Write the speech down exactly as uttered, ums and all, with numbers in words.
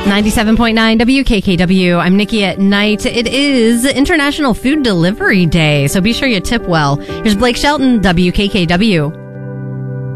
ninety-seven point nine W K K W. I'm Nikki at Night. It is International Food Delivery Day, so be sure you tip well. Here's Blake Shelton, W K K W.